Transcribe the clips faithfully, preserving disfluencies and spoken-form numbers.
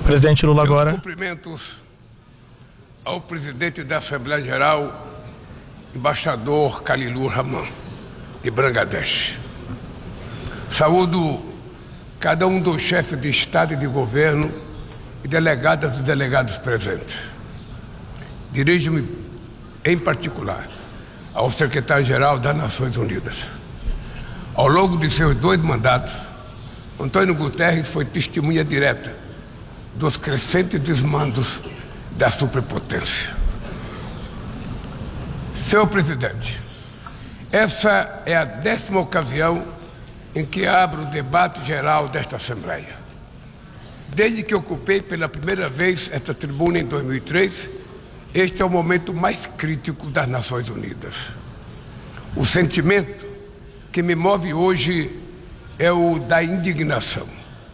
Presidente Lula Meus agora. Cumprimentos ao presidente da Assembleia Geral, embaixador Khalilur Rahman, de Bangladesh. Saúdo cada um dos chefes de Estado e de governo e delegadas e delegados presentes. Dirijo-me, em particular, ao secretário-geral das Nações Unidas. Ao longo de seus dois mandatos, Antônio Guterres foi testemunha direta dos crescentes desmandos da superpotência. Senhor presidente, essa é a décima ocasião em que abro o debate geral desta Assembleia. Desde que ocupei pela primeira vez esta tribuna em dois mil e três, este é o momento mais crítico das Nações Unidas. O sentimento que me move hoje é o da indignação.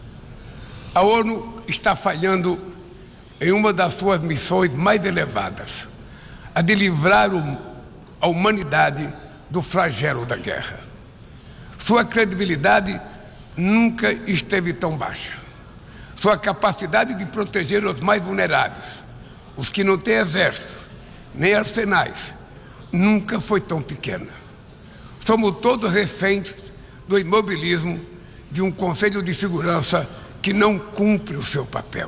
A ONU está falhando em uma das suas missões mais elevadas, a de livrar a humanidade do flagelo da guerra. Sua credibilidade nunca esteve tão baixa. Sua capacidade de proteger os mais vulneráveis, os que não têm exército, nem arsenais, nunca foi tão pequena. Somos todos reféns do imobilismo de um Conselho de Segurança que não cumpre o seu papel.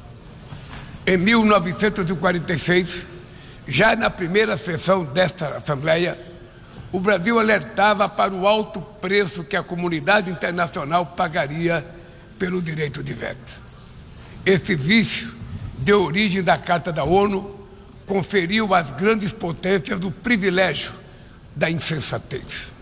Em mil novecentos e quarenta e seis, já na primeira sessão desta Assembleia, o Brasil alertava para o alto preço que a comunidade internacional pagaria pelo direito de veto. Esse vício deu origem da Carta da ONU, conferiu às grandes potências o privilégio da insensatez.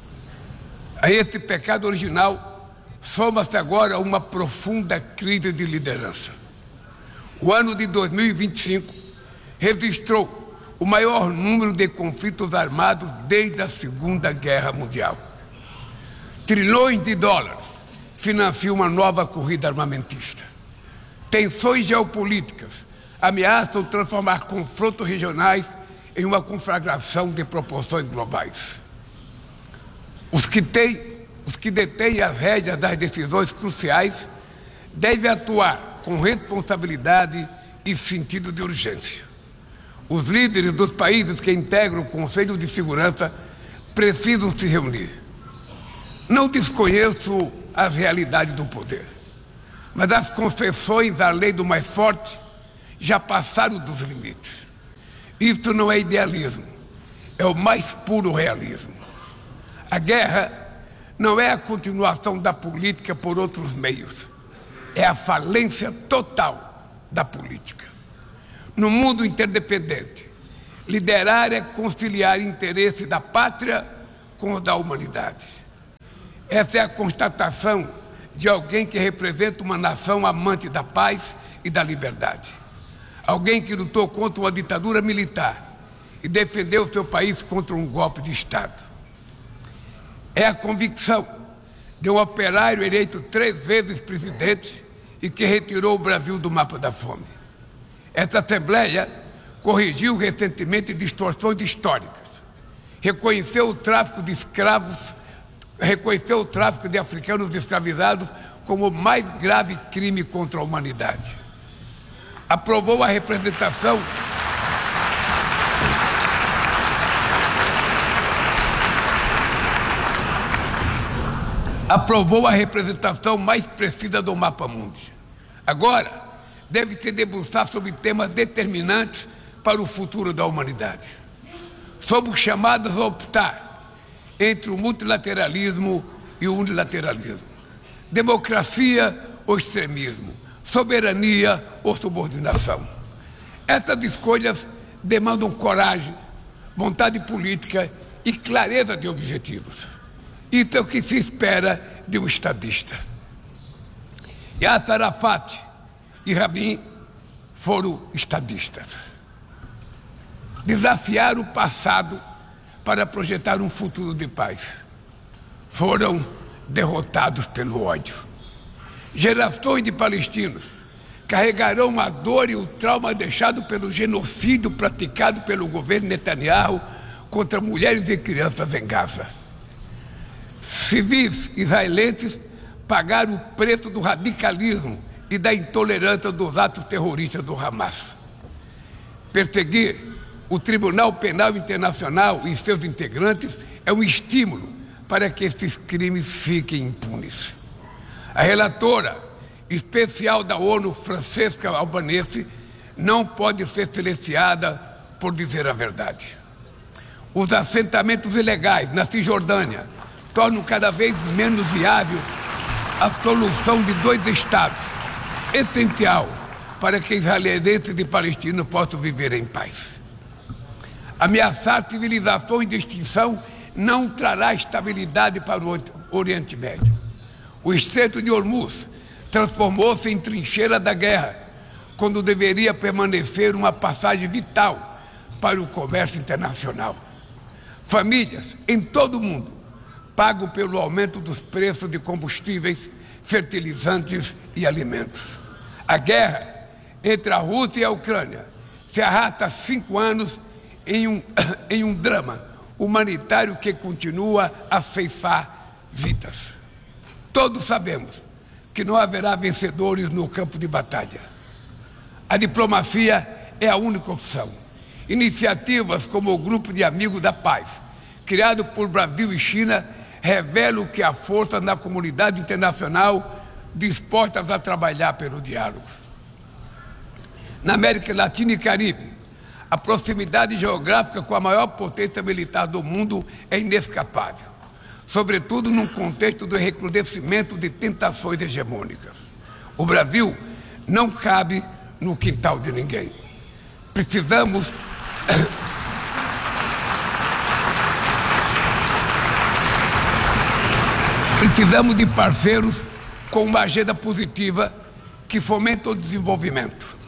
A esse pecado original soma-se agora uma profunda crise de liderança. O ano de dois mil e vinte e cinco registrou o maior número de conflitos armados desde a Segunda Guerra Mundial. Trilhões de dólares financiam uma nova corrida armamentista. Tensões geopolíticas ameaçam transformar confrontos regionais em uma conflagração de proporções globais. Os que têm, os que detêm as rédeas das decisões cruciais devem atuar com responsabilidade e sentido de urgência. Os líderes dos países que integram o Conselho de Segurança precisam se reunir. Não desconheço as realidades do poder, mas as concessões à lei do mais forte já passaram dos limites. Isso não é idealismo, é o mais puro realismo. A guerra não é a continuação da política por outros meios, é a falência total da política. No mundo interdependente, liderar é conciliar interesse da pátria com o da humanidade. Essa é a constatação de alguém que representa uma nação amante da paz e da liberdade. Alguém que lutou contra uma ditadura militar e defendeu seu país contra um golpe de Estado. É a convicção de um operário eleito três vezes presidente e que retirou o Brasil do mapa da fome. Essa Assembleia corrigiu recentemente distorções históricas, reconheceu o tráfico de escravos, reconheceu o tráfico de africanos escravizados como o mais grave crime contra a humanidade. Aprovou a representação aprovou a representação mais precisa do mapa mundi. Agora, deve se debruçar sobre temas determinantes para o futuro da humanidade. Somos chamados a optar entre o multilateralismo e o unilateralismo, democracia ou extremismo, soberania ou subordinação. Essas escolhas demandam coragem, vontade política e clareza de objetivos. Isso é o que se espera de um estadista. Yasser Arafat e Rabin foram estadistas. Desafiaram o passado para projetar um futuro de paz. Foram derrotados pelo ódio. Gerações de palestinos carregarão a dor e o trauma deixado pelo genocídio praticado pelo governo Netanyahu contra mulheres e crianças em Gaza. Civis israelenses pagaram o preço do radicalismo e da intolerância dos atos terroristas do Hamas. Perseguir o Tribunal Penal Internacional e seus integrantes é um estímulo para que estes crimes fiquem impunes. A relatora especial da ONU, Francesca Albanese, não pode ser silenciada por dizer a verdade. Os assentamentos ilegais na Cisjordânia tornam cada vez menos viável a solução de dois estados, essencial para que israelenses e palestinos possam viver em paz. Ameaçar civilizações de extinção não trará estabilidade para o Oriente Médio. O Estreito de Hormuz transformou-se em trincheira da guerra, quando deveria permanecer uma passagem vital para o comércio internacional. Famílias em todo o mundo pagam pelo aumento dos preços de combustíveis, fertilizantes e alimentos. A guerra entre a Rússia e a Ucrânia se arrasta há cinco anos em um, em um drama humanitário que continua a ceifar vidas. Todos sabemos que não haverá vencedores no campo de batalha. A diplomacia é a única opção. Iniciativas como o Grupo de Amigos da Paz, criado por Brasil e China, revelam que há força na comunidade internacional dispostas a trabalhar pelo diálogo. Na América Latina e Caribe, a proximidade geográfica com a maior potência militar do mundo é inescapável, sobretudo num contexto do recrudescimento de tentações hegemônicas. O Brasil não cabe no quintal de ninguém. Precisamos Precisamos de parceiros com uma agenda positiva que fomenta o desenvolvimento.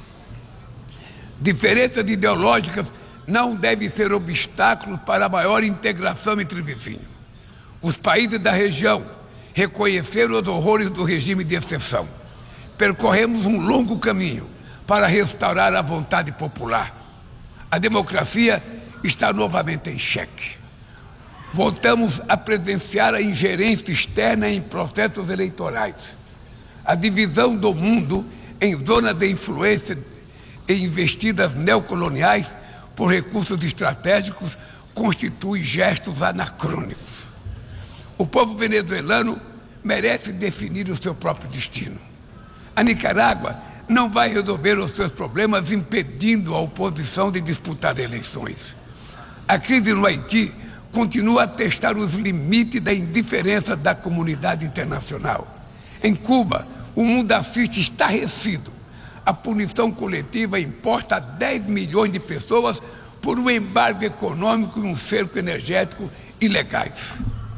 Diferenças ideológicas não devem ser obstáculos para a maior integração entre vizinhos. Os países da região reconheceram os horrores do regime de exceção. Percorremos um longo caminho para restaurar a vontade popular. A democracia está novamente em xeque. Voltamos a presenciar a ingerência externa em processos eleitorais. A divisão do mundo em zonas de influência e investidas neocoloniais por recursos estratégicos constitui gestos anacrônicos. O povo venezuelano merece definir o seu próprio destino. A Nicarágua não vai resolver os seus problemas impedindo a oposição de disputar eleições. A crise no Haiti continua a testar os limites da indiferença da comunidade internacional. Em Cuba, o mundo assiste estarrecido a punição coletiva imposta a dez milhões de pessoas por um embargo econômico e um cerco energético ilegais.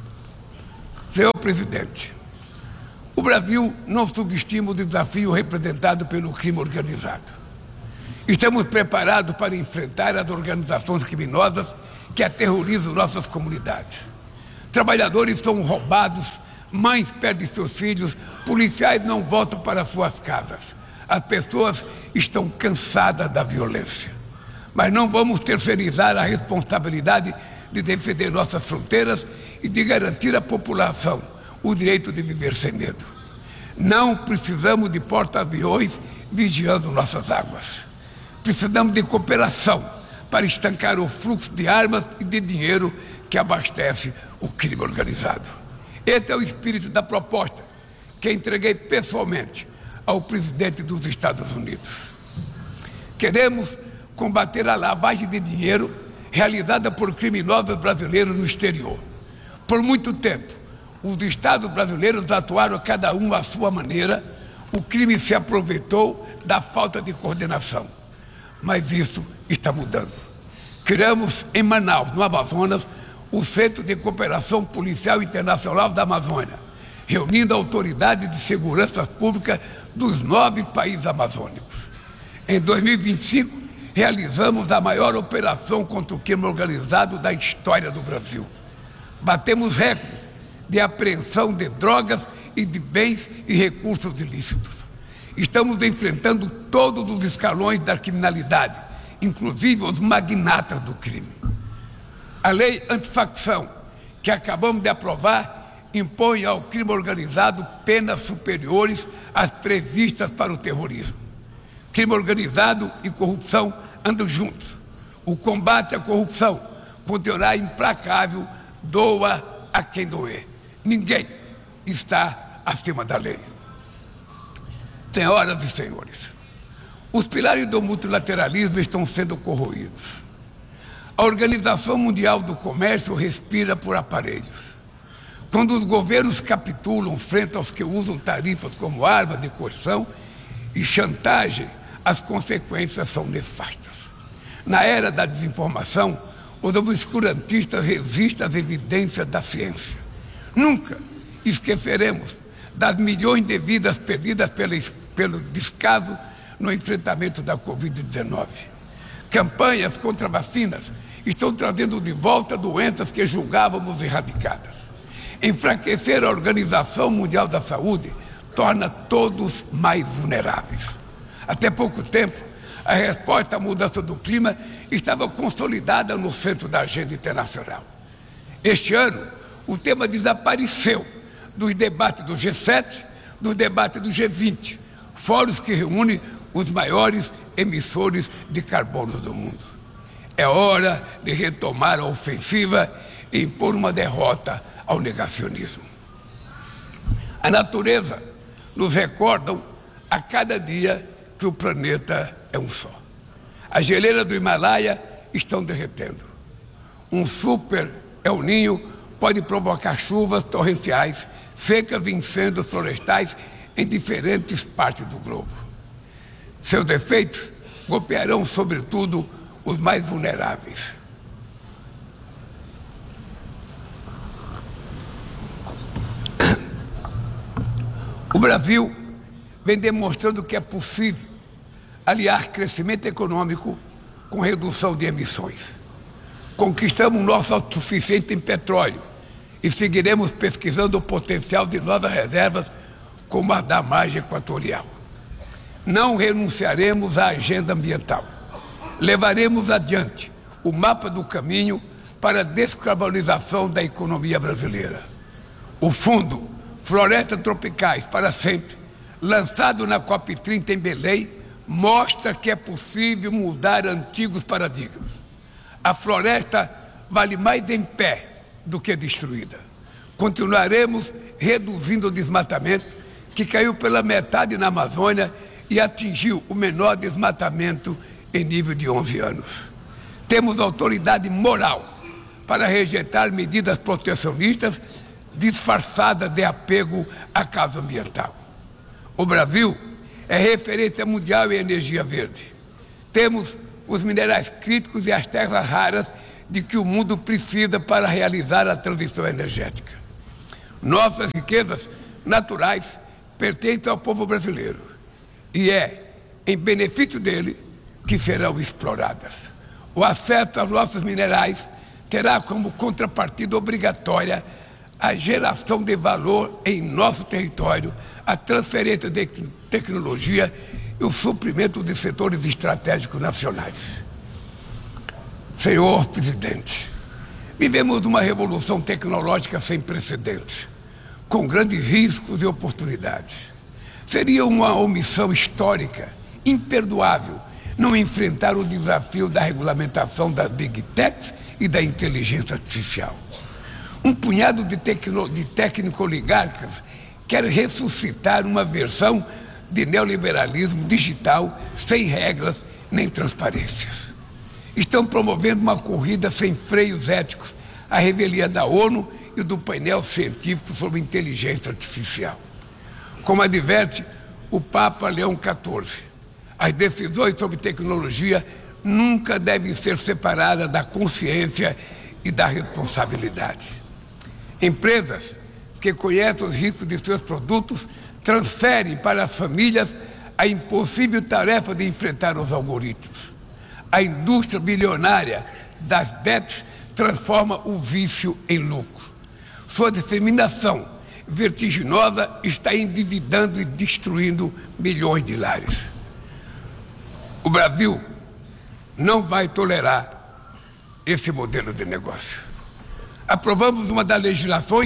Senhor presidente, o Brasil não subestima o desafio representado pelo crime organizado. Estamos preparados para enfrentar as organizações criminosas que aterrorizam nossas comunidades. Trabalhadores são roubados, mães perdem seus filhos, policiais não voltam para suas casas. As pessoas estão cansadas da violência. Mas não vamos terceirizar a responsabilidade de defender nossas fronteiras e de garantir à população o direito de viver sem medo. Não precisamos de porta-aviões vigiando nossas águas. Precisamos de cooperação para estancar o fluxo de armas e de dinheiro que abastece o crime organizado. Esse é o espírito da proposta que entreguei pessoalmente ao presidente dos Estados Unidos. Queremos combater a lavagem de dinheiro realizada por criminosos brasileiros no exterior. Por muito tempo, os estados brasileiros atuaram cada um à sua maneira, o crime se aproveitou da falta de coordenação. Mas isso está mudando. Criamos em Manaus, no Amazonas, o Centro de Cooperação Policial Internacional da Amazônia, reunindo autoridades de segurança pública dos nove países amazônicos. Em dois mil e vinte e cinco, realizamos a maior operação contra o crime organizado da história do Brasil. Batemos recorde de apreensão de drogas e de bens e recursos ilícitos. Estamos enfrentando todos os escalões da criminalidade, inclusive os magnatas do crime. A lei antifacção, que acabamos de aprovar, impõe ao crime organizado penas superiores às previstas para o terrorismo. Crime organizado e corrupção andam juntos. O combate à corrupção continuará implacável, doa a quem doer. Ninguém está acima da lei. Senhoras e senhores, os pilares do multilateralismo estão sendo corroídos. A Organização Mundial do Comércio respira por aparelhos. Quando os governos capitulam frente aos que usam tarifas como arma de coerção e chantagem, as consequências são nefastas. Na era da desinformação, os obscurantistas resistem às evidências da ciência. Nunca esqueceremos das milhões de vidas perdidas pelo, pelo descaso no enfrentamento da covid dezenove. Campanhas contra vacinas estão trazendo de volta doenças que julgávamos erradicadas. Enfraquecer a Organização Mundial da Saúde torna todos mais vulneráveis. Até pouco tempo, a resposta à mudança do clima estava consolidada no centro da agenda internacional. Este ano, o tema desapareceu dos debates do G sete, dos debates do G vinte, fóruns que reúnem os maiores emissores de carbono do mundo. É hora de retomar a ofensiva e impor uma derrota ao negacionismo. A natureza nos recorda a cada dia que o planeta é um só. As geleiras do Himalaia estão derretendo. Um super El Niño pode provocar chuvas torrenciais, secas e incêndios florestais em diferentes partes do globo. Seus efeitos golpearão, sobretudo, os mais vulneráveis. O Brasil vem demonstrando que é possível aliar crescimento econômico com redução de emissões. Conquistamos nosso autossuficiente em petróleo e seguiremos pesquisando o potencial de novas reservas como a da margem equatorial. Não renunciaremos à agenda ambiental. Levaremos adiante o mapa do caminho para a descarbonização da economia brasileira. O Fundo Florestas Tropicais para Sempre, lançado na COP trinta em Belém, mostra que é possível mudar antigos paradigmas. A floresta vale mais em pé do que destruída. Continuaremos reduzindo o desmatamento, que caiu pela metade na Amazônia e atingiu o menor desmatamento em nível de onze anos. Temos autoridade moral para rejeitar medidas protecionistas disfarçadas de apego à causa ambiental. O Brasil é referência mundial em energia verde. Temos os minerais críticos e as terras raras de que o mundo precisa para realizar a transição energética. Nossas riquezas naturais pertencem ao povo brasileiro e é em benefício dele que serão exploradas. O acesso aos nossos minerais terá como contrapartida obrigatória a geração de valor em nosso território, a transferência de tecnologia e o suprimento de setores estratégicos nacionais. Senhor Presidente, vivemos uma revolução tecnológica sem precedentes, com grandes riscos e oportunidades. Seria uma omissão histórica, imperdoável, não enfrentar o desafio da regulamentação das Big Techs e da inteligência artificial. Um punhado de, tecno, de técnico-oligarcas quer ressuscitar uma versão de neoliberalismo digital sem regras nem transparências. Estão promovendo uma corrida sem freios éticos à revelia da ONU e do painel científico sobre inteligência artificial. Como adverte o Papa Leão quatorze, as decisões sobre tecnologia nunca devem ser separadas da consciência e da responsabilidade. Empresas que conhecem os riscos de seus produtos transferem para as famílias a impossível tarefa de enfrentar os algoritmos. A indústria bilionária das bets transforma o vício em lucro. Sua disseminação vertiginosa está endividando e destruindo milhões de lares. O Brasil não vai tolerar esse modelo de negócio. Aprovamos uma das legislações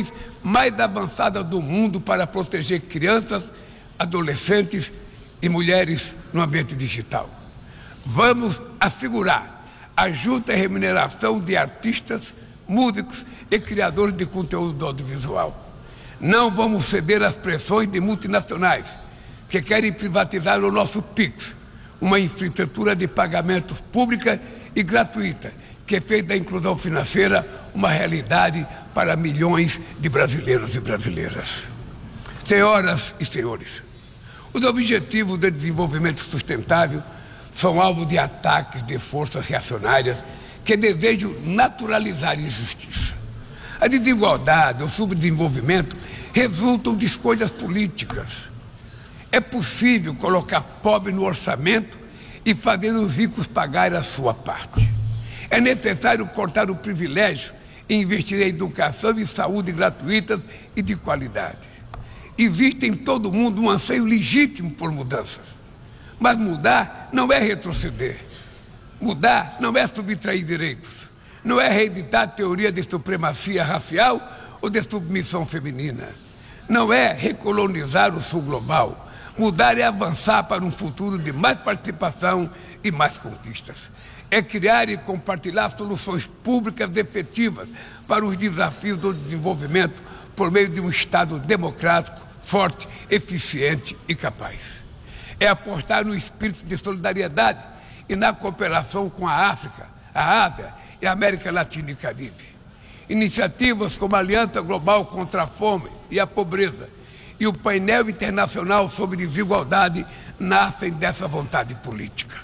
mais avançada do mundo para proteger crianças, adolescentes e mulheres no ambiente digital. Vamos assegurar a justa remuneração de artistas, músicos e criadores de conteúdo audiovisual. Não vamos ceder às pressões de multinacionais que querem privatizar o nosso Pix, uma infraestrutura de pagamentos pública e gratuita que fez da inclusão financeira uma realidade para milhões de brasileiros e brasileiras. Senhoras e senhores, os objetivos de desenvolvimento sustentável são alvo de ataques de forças reacionárias que desejam naturalizar injustiça. A desigualdade, o subdesenvolvimento resultam de escolhas políticas. É possível colocar pobre no orçamento e fazer os ricos pagarem a sua parte. É necessário cortar o privilégio e investir em educação e saúde gratuitas e de qualidade. Existe em todo mundo um anseio legítimo por mudanças. Mas mudar não é retroceder. Mudar não é subtrair direitos. Não é reeditar a teoria de supremacia racial ou de submissão feminina. Não é recolonizar o sul global. Mudar é avançar para um futuro de mais participação e mais conquistas. É criar e compartilhar soluções públicas efetivas para os desafios do desenvolvimento por meio de um Estado democrático, forte, eficiente e capaz. É apostar no espírito de solidariedade e na cooperação com a África, a Ásia e a América Latina e Caribe. Iniciativas como a Aliança Global contra a Fome e a Pobreza e o Painel Internacional sobre Desigualdade nascem dessa vontade política.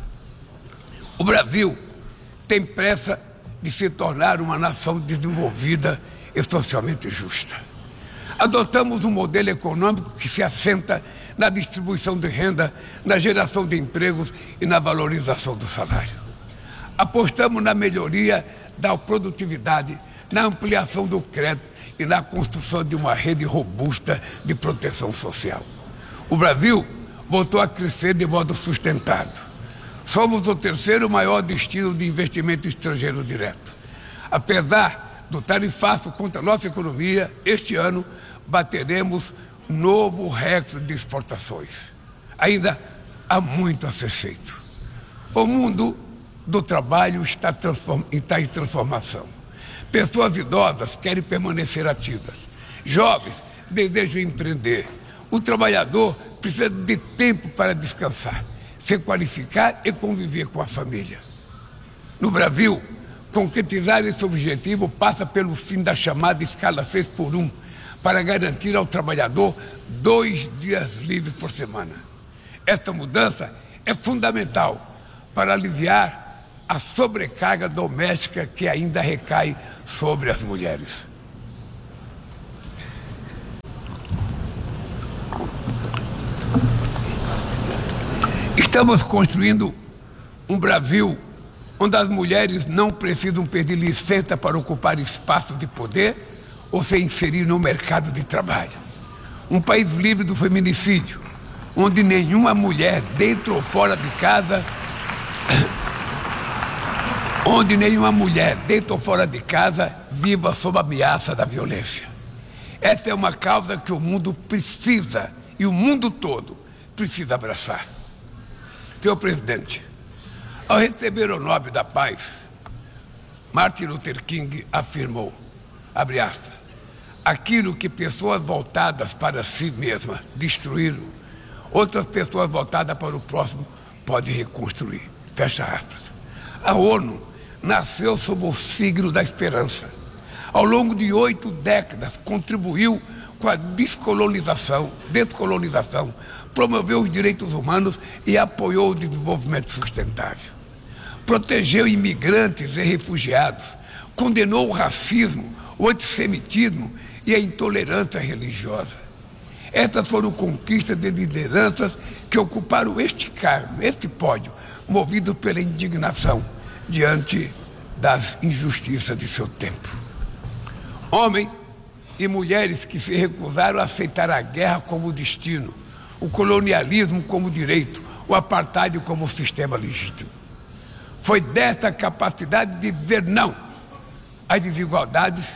O Brasil tem pressa de se tornar uma nação desenvolvida e socialmente justa. Adotamos um modelo econômico que se assenta na distribuição de renda, na geração de empregos e na valorização do salário. Apostamos na melhoria da produtividade, na ampliação do crédito e na construção de uma rede robusta de proteção social. O Brasil voltou a crescer de modo sustentado. Somos o terceiro maior destino de investimento estrangeiro direto. Apesar do tarifaço contra a nossa economia, este ano bateremos novo recorde de exportações. Ainda há muito a ser feito. O mundo do trabalho está, transform... está em transformação. Pessoas idosas querem permanecer ativas. Jovens desejam empreender. O trabalhador precisa de tempo para descansar, se qualificar e conviver com a família. No Brasil, concretizar esse objetivo passa pelo fim da chamada escala seis por um, para garantir ao trabalhador dois dias livres por semana. Esta mudança é fundamental para aliviar a sobrecarga doméstica que ainda recai sobre as mulheres. Estamos construindo um Brasil onde as mulheres não precisam pedir licença para ocupar espaços de poder ou se inserir no mercado de trabalho. Um país livre do feminicídio, onde nenhuma mulher, dentro ou fora de casa, onde nenhuma mulher, dentro ou fora de casa, viva sob a ameaça da violência. Esta é uma causa que o mundo precisa, e o mundo todo precisa abraçar. Senhor presidente, ao receber o Nobel da Paz, Martin Luther King afirmou, abre aspas, aquilo que pessoas voltadas para si mesmas destruíram, outras pessoas voltadas para o próximo podem reconstruir. Fecha aspas. A ONU nasceu sob o signo da esperança. Ao longo de oito décadas, contribuiu com a descolonização, descolonização, promoveu os direitos humanos e apoiou o desenvolvimento sustentável. Protegeu imigrantes e refugiados, condenou o racismo, o antissemitismo e a intolerância religiosa. Essas foram conquistas de lideranças que ocuparam este cargo, este pódio, movidos pela indignação diante das injustiças de seu tempo. Homens e mulheres que se recusaram a aceitar a guerra como destino, o colonialismo como direito, o apartheid como sistema legítimo. Foi dessa capacidade de dizer não às desigualdades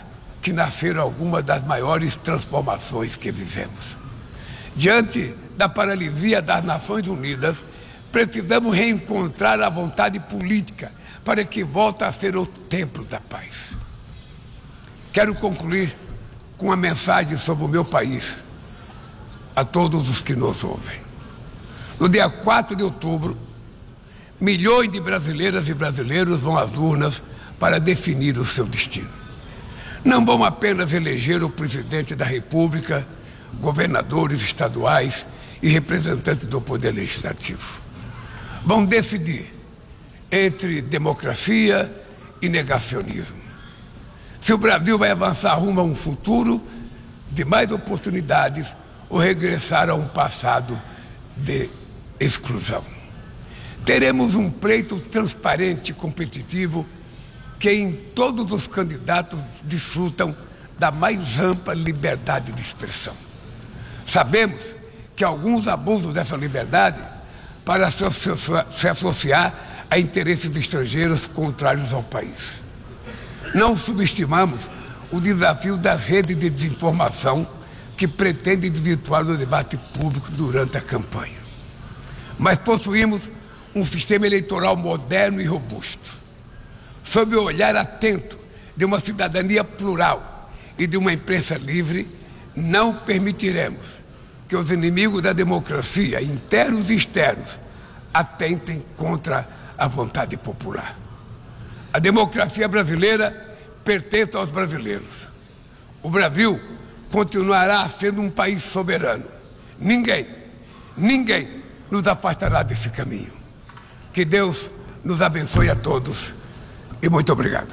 que nasceram algumas das maiores transformações que vivemos. Diante da paralisia das Nações Unidas, precisamos reencontrar a vontade política para que volte a ser o templo da paz. Quero concluir com uma mensagem sobre o meu país a todos os que nos ouvem. No dia quatro de outubro, milhões de brasileiras e brasileiros vão às urnas para definir o seu destino. Não vão apenas eleger o presidente da República, governadores estaduais e representantes do Poder Legislativo. Vão decidir entre democracia e negacionismo. Se o Brasil vai avançar rumo a um futuro de mais oportunidades ou regressar a um passado de exclusão. Teremos um pleito transparente e competitivo que em todos os candidatos desfrutam da mais ampla liberdade de expressão. Sabemos que alguns abusam dessa liberdade para se associar a interesses estrangeiros contrários ao país. Não subestimamos o desafio das redes de desinformação que pretendem desvirtuar o debate público durante a campanha. Mas possuímos um sistema eleitoral moderno e robusto. Sob o olhar atento de uma cidadania plural e de uma imprensa livre, não permitiremos que os inimigos da democracia, internos e externos, atentem contra a vontade popular. A democracia brasileira pertence aos brasileiros. O Brasil continuará sendo um país soberano. Ninguém, ninguém nos afastará desse caminho. Que Deus nos abençoe a todos e muito obrigado.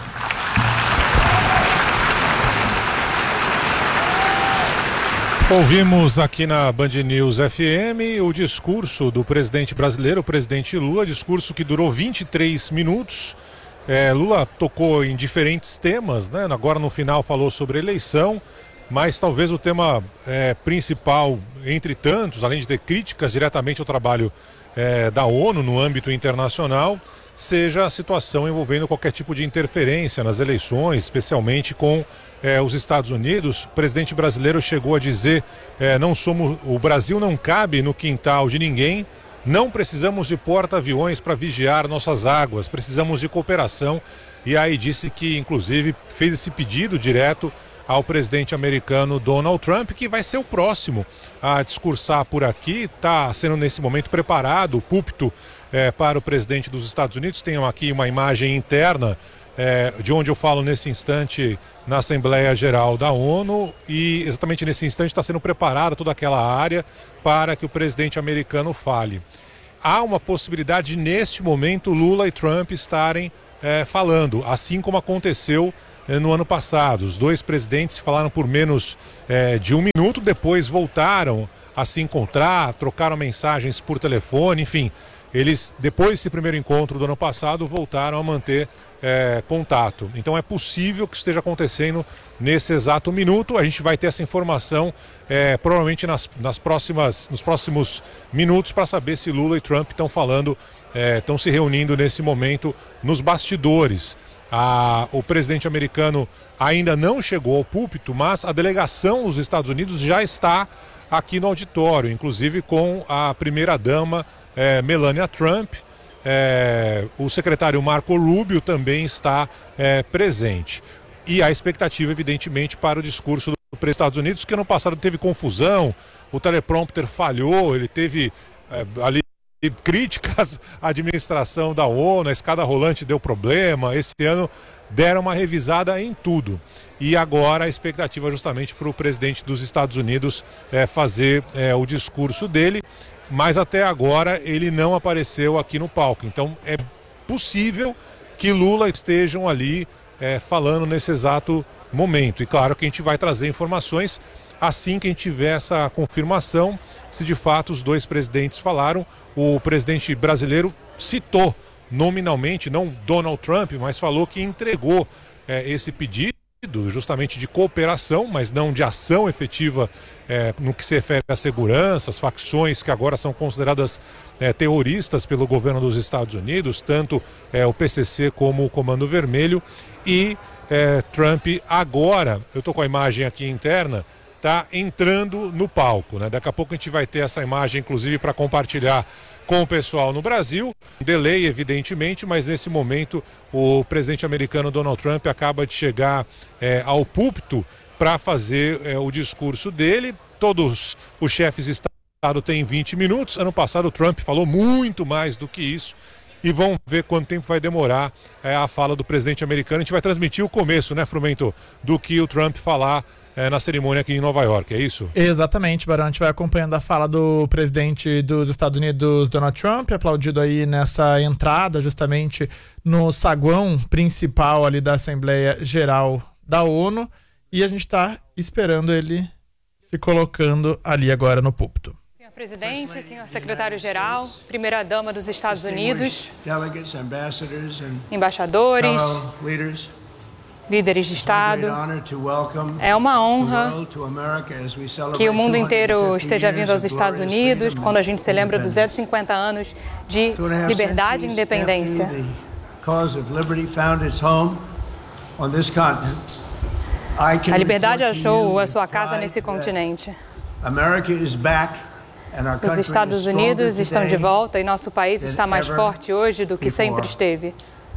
Ouvimos aqui na Band News F M o discurso do presidente brasileiro, o presidente Lula, discurso que durou vinte e três minutos. É, Lula tocou em diferentes temas, né? Agora no final falou sobre eleição, mas talvez o tema é, principal, entre tantos, além de ter críticas diretamente ao trabalho é, da ONU no âmbito internacional, seja a situação envolvendo qualquer tipo de interferência nas eleições, especialmente com é, os Estados Unidos. O presidente brasileiro chegou a dizer, é, não somos, o Brasil não cabe no quintal de ninguém, não precisamos de porta-aviões para vigiar nossas águas, precisamos de cooperação. E aí disse que, inclusive, fez esse pedido direto ao presidente americano Donald Trump, que vai ser o próximo a discursar por aqui. Está sendo nesse momento preparado o púlpito é, para o presidente dos Estados Unidos. Tem aqui uma imagem interna é, de onde eu falo nesse instante na Assembleia Geral da ONU, e exatamente nesse instante está sendo preparada toda aquela área para que o presidente americano fale. Há uma possibilidade de, neste momento, Lula e Trump estarem é, falando, assim como aconteceu é, no ano passado. Os dois presidentes falaram por menos é, de um minuto, depois voltaram a se encontrar, trocaram mensagens por telefone, enfim. Eles, depois desse primeiro encontro do ano passado, voltaram a manter é, contato. Então é possível que esteja acontecendo nesse exato minuto. A gente vai ter essa informação é, provavelmente nas, nas próximas, nos próximos minutos, para saber se Lula e Trump estão falando, é, estão se reunindo nesse momento nos bastidores. A, o presidente americano ainda não chegou ao púlpito, mas a delegação dos Estados Unidos já está aqui no auditório, inclusive com a primeira-dama é, Melania Trump. É, o secretário Marco Rubio também está é, presente. E a expectativa, evidentemente, para o discurso do presidente dos Estados Unidos, que ano passado teve confusão, o teleprompter falhou, ele teve é, ali críticas à administração da ONU, a escada rolante deu problema. Esse ano deram uma revisada em tudo. E agora a expectativa justamente para o presidente dos Estados Unidos é, fazer é, o discurso dele, mas até agora ele não apareceu aqui no palco. Então é possível que Lula estejam ali é, falando nesse exato momento. E claro que a gente vai trazer informações assim que a gente tiver essa confirmação, se de fato os dois presidentes falaram. O presidente brasileiro citou nominalmente, não Donald Trump, mas falou que entregou é, esse pedido justamente de cooperação, mas não de ação efetiva é, no que se refere à segurança, as facções que agora são consideradas é, terroristas pelo governo dos Estados Unidos, tanto é, o P C C como o Comando Vermelho, e é, Trump agora, eu estou com a imagem aqui interna, está entrando no palco, né? Daqui a pouco a gente vai ter essa imagem, inclusive, para compartilhar com o pessoal no Brasil. Delay, evidentemente, mas nesse momento o presidente americano Donald Trump acaba de chegar é, ao púlpito para fazer é, o discurso dele. Todos os chefes de Estado têm vinte minutos. Ano passado o Trump falou muito mais do que isso. E vamos ver quanto tempo vai demorar é, a fala do presidente americano. A gente vai transmitir o começo, né, Frumento, do que o Trump falar É, na cerimônia aqui em Nova York, é isso? Exatamente, Barão. A gente vai acompanhando a fala do presidente dos Estados Unidos, Donald Trump, aplaudido aí nessa entrada, justamente no saguão principal ali da Assembleia Geral da ONU. E a gente está esperando ele se colocando ali agora no púlpito. Senhor presidente, senhor secretário-geral, primeira-dama dos Estados Unidos, embaixadores, líderes de Estado, é uma honra que o mundo inteiro esteja vindo aos Estados Unidos quando a gente celebra duzentos e cinquenta anos de liberdade e independência. A liberdade achou a sua casa nesse continente. Os Estados Unidos estão de volta e nosso país está mais forte hoje do que sempre esteve.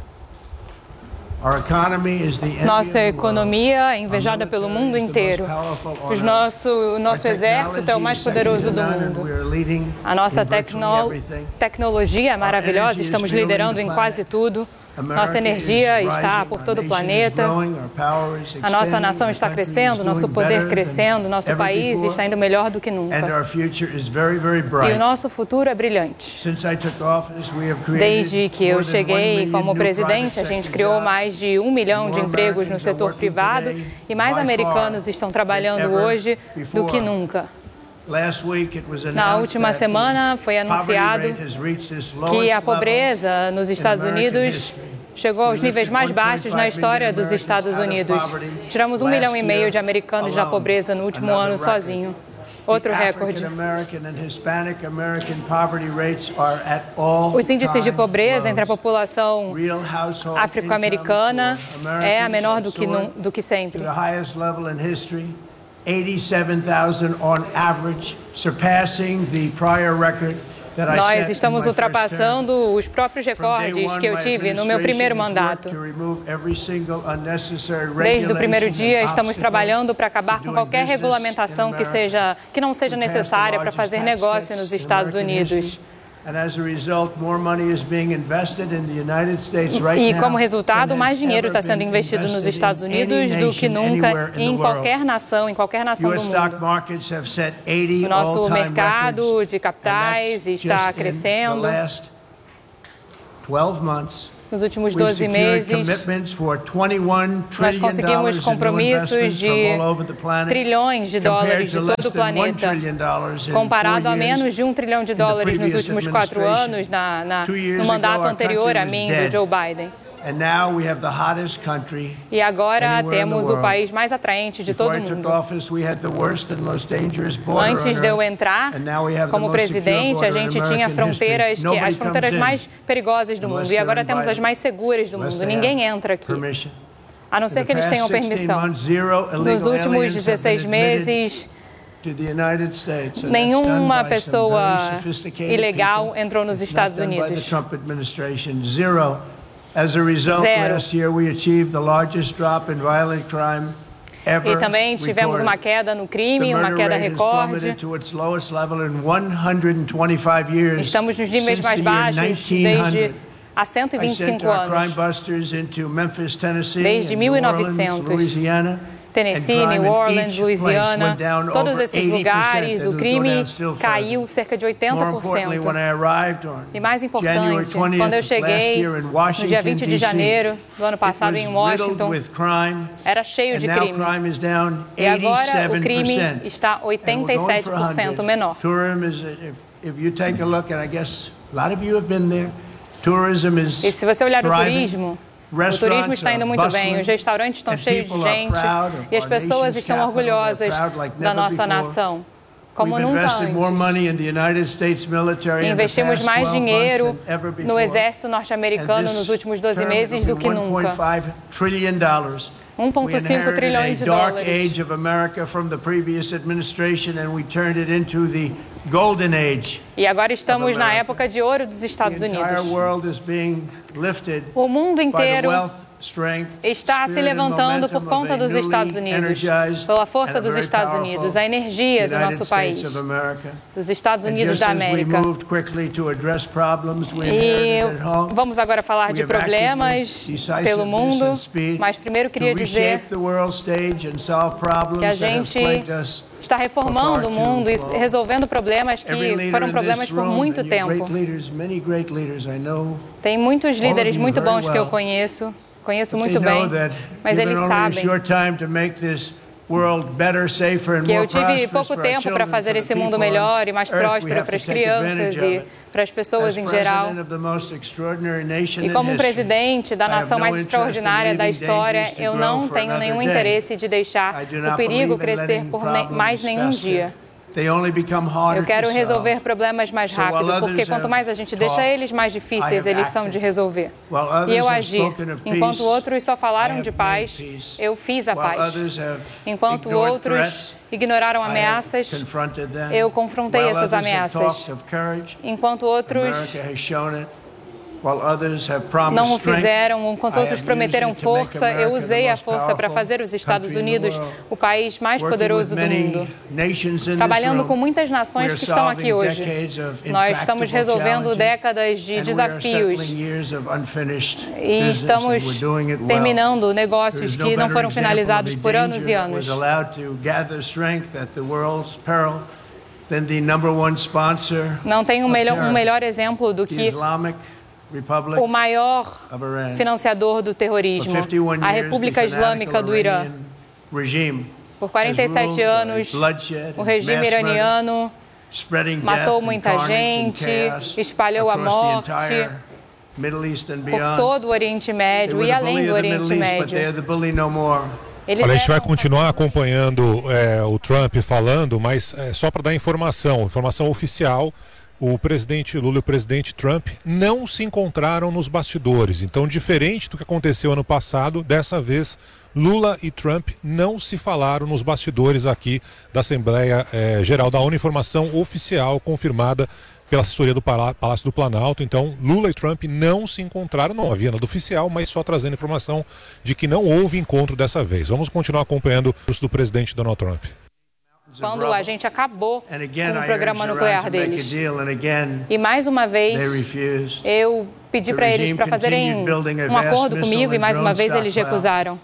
Nossa economia é invejada pelo mundo inteiro. O nosso, o nosso exército é o mais poderoso do mundo. A nossa tecno, tecnologia é maravilhosa, estamos liderando em quase tudo. Nossa energia está por todo o planeta. A nossa nação está crescendo, nosso poder crescendo, nosso país está indo melhor do que nunca. E o nosso futuro é brilhante. Desde que eu cheguei como presidente, a gente criou mais de um milhão de empregos no setor privado e mais americanos estão trabalhando hoje do que nunca. Na última semana foi anunciado que a pobreza nos Estados Unidos chegou aos níveis mais baixos na história dos Estados Unidos. Tiramos um milhão e meio de americanos da pobreza no último ano sozinho. Outro recorde. Os índices de pobreza entre a população afro-americana é a menor do que, do que sempre. eighty-seven thousand on average, surpassing the prior record that I set. Nós estamos ultrapassando os próprios recordes que eu tive no meu primeiro mandato. Desde o primeiro dia, estamos trabalhando para acabar com qualquer regulamentação que, seja, que não seja necessária para fazer negócio nos Estados Unidos. E como resultado, mais dinheiro está sendo investido nos Estados Unidos do que nunca em qualquer nação, em qualquer nação do mundo. O nosso mercado de capitais está crescendo. Nos últimos doze meses, nós conseguimos compromissos de trilhões de dólares de todo o planeta, comparado a menos de um trilhão de dólares nos últimos quatro anos, na, na, no mandato anterior a mim, do Joe Biden. E agora temos o país mais atraente de todo o mundo. Antes de eu entrar como presidente, a gente tinha fronteiras, que, as fronteiras mais perigosas do mundo. E agora temos as mais seguras do mundo. Ninguém entra aqui, a não ser que eles tenham permissão. Nos últimos dezesseis meses, nenhuma pessoa ilegal entrou nos Estados Unidos. Zero. E também tivemos uma queda no crime, uma queda recorde. Estamos nos níveis mais baixos desde há cento e vinte e cinco anos. Desde mil e novecentos. Tennessee, New Orleans, Louisiana, todos esses lugares, o crime caiu cerca de oitenta por cento. E mais importante, quando eu cheguei no dia vinte de janeiro do ano passado em Washington, era cheio de crime. E agora o crime está oitenta e sete por cento menor. E se você olhar o turismo, o turismo está indo muito bem, os restaurantes estão cheios de gente e as pessoas estão orgulhosas da nossa nação, como nunca antes. Investimos mais dinheiro no exército norte-americano nos últimos doze meses do que nunca. um vírgula cinco trilhões de dólares. E agora estamos na época de ouro dos Estados Unidos. O mundo inteiro está se levantando por conta dos Estados Unidos, pela força dos Estados Unidos, a energia do nosso país, dos Estados Unidos da América. E vamos agora falar de problemas pelo mundo, mas primeiro queria dizer que a gente está reformando o mundo e resolvendo problemas que foram problemas por muito tempo. Tem muitos líderes muito bons que eu conheço. Conheço muito bem, mas eles sabem que eu tive pouco tempo para fazer esse mundo melhor e mais próspero para as crianças e para as pessoas em geral. E como um presidente da nação mais extraordinária da história, eu não tenho nenhum interesse de deixar o perigo crescer por mais nenhum dia. Eu quero resolver problemas mais rápido, porque quanto mais a gente deixa eles mais difíceis, eles são de resolver. E eu agi. Enquanto outros só falaram de paz, eu fiz a paz. Enquanto outros ignoraram ameaças, eu confrontei essas ameaças. Enquanto outros não o fizeram, enquanto outros prometeram força, eu usei a força para fazer os Estados Unidos o país mais poderoso do mundo. Trabalhando com muitas nações que estão aqui hoje. Nós estamos resolvendo décadas de desafios e estamos terminando negócios que não foram finalizados por anos e anos. Não tem um melhor, um melhor exemplo do que o maior financiador do terrorismo, a República Islâmica do Irã. Por quarenta e sete anos, o regime iraniano matou muita gente, espalhou a morte por todo o Oriente Médio e além do Oriente Médio. Eles Olha, a gente vai continuar acompanhando é, o Trump falando, mas é, só para dar informação, informação oficial. O presidente Lula e o presidente Trump não se encontraram nos bastidores. Então, diferente do que aconteceu ano passado, dessa vez Lula e Trump não se falaram nos bastidores aqui da Assembleia eh, Geral da ONU. Informação oficial confirmada pela assessoria do Palácio do Planalto. Então, Lula e Trump não se encontraram, não havia nada oficial, mas só trazendo informação de que não houve encontro dessa vez. Vamos continuar acompanhando o curso do presidente Donald Trump. Quando a gente acabou com o programa nuclear deles. E mais uma vez, eu pedi para eles para fazerem um acordo comigo e mais uma vez eles recusaram.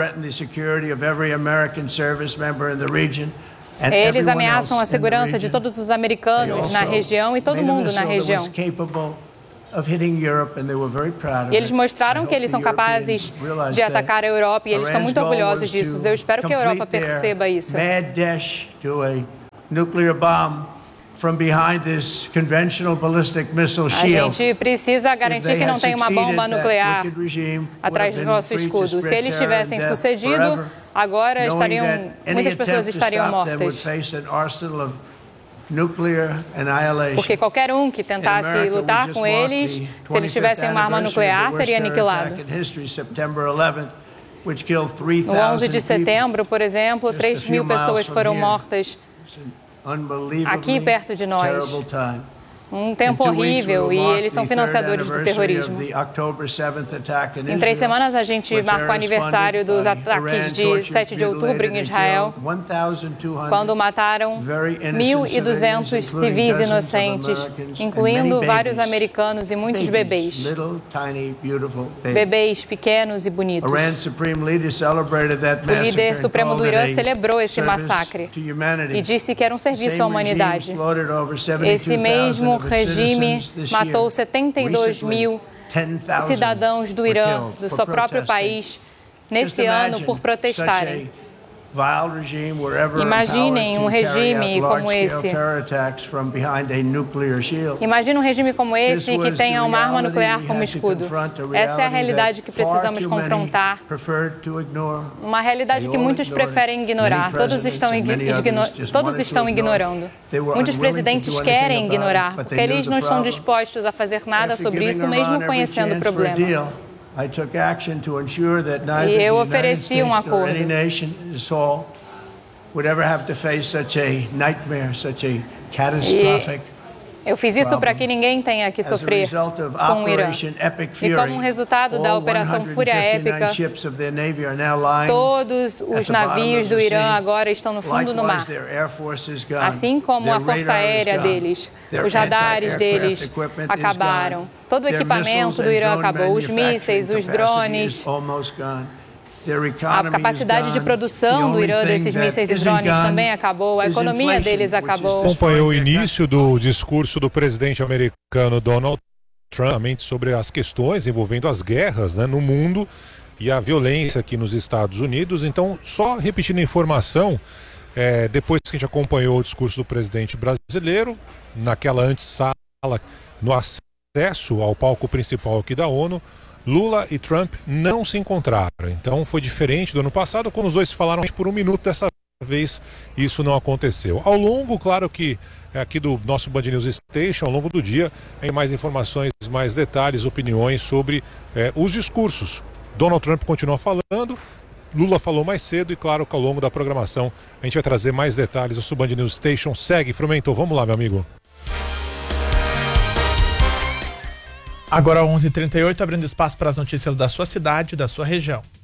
Eles ameaçam a segurança de todos os americanos na região e todo mundo na região. E eles mostraram que eles são capazes de atacar a Europa e eles estão muito orgulhosos disso. Eu espero que a Europa perceba isso. A gente precisa garantir que não tem uma bomba nuclear atrás do nosso escudo. Se eles tivessem sucedido, agora estariam, muitas pessoas estariam mortas. Porque qualquer um que tentasse lutar com eles, se eles tivessem uma arma nuclear, seria aniquilado. No onze de setembro, por exemplo, três mil pessoas foram mortas aqui perto de nós. Um tempo horrível e eles são financiadores do terrorismo. Em três semanas a gente marca o aniversário dos ataques de sete de outubro em Israel, quando mataram mil e duzentos civis inocentes, incluindo vários americanos e muitos bebês. Bebês pequenos e bonitos. O líder supremo do Irã celebrou esse massacre e disse que era um serviço à humanidade. Esse mesmo O regime matou setenta e dois mil cidadãos do Irã, do seu próprio país, nesse ano por protestarem. Imaginem um regime como esse. Imagine um regime como esse que tenha uma arma nuclear como escudo. Essa é a realidade que precisamos confrontar. Uma realidade que muitos preferem ignorar. Todos estão, igno todos estão ignorando. Muitos presidentes querem ignorar, porque eles não estão dispostos a fazer nada sobre isso, mesmo conhecendo o problema. E eu ofereci um acordo. E eu fiz isso para que ninguém tenha que sofrer com o Irã. E como um resultado da Operação Fúria Épica, todos os navios do Irã agora estão no fundo do mar. Assim como a força aérea deles, os radares deles acabaram. Todo o equipamento do Irã acabou, os mísseis, os drones. A capacidade de produção do Irã desses mísseis e drones também acabou, a economia deles acabou. Acompanhou o início do discurso do presidente americano Donald Trump sobre as questões envolvendo as guerras, né, no mundo e a violência aqui nos Estados Unidos. Então, só repetindo a informação, é, depois que a gente acompanhou o discurso do presidente brasileiro, naquela antessala, no acesso ao palco principal aqui da ONU, Lula e Trump não se encontraram. Então foi diferente do ano passado, quando os dois falaram por um minuto. Dessa vez isso não aconteceu. Ao longo, claro que aqui do nosso Band News Station, ao longo do dia, tem mais informações, mais detalhes, opiniões sobre eh, os discursos. Donald Trump continua falando, Lula falou mais cedo e claro que ao longo da programação a gente vai trazer mais detalhes. O Band News Station segue. Frumento, vamos lá, meu amigo. Agora onze e trinta e oito, abrindo espaço para as notícias da sua cidade, da sua região.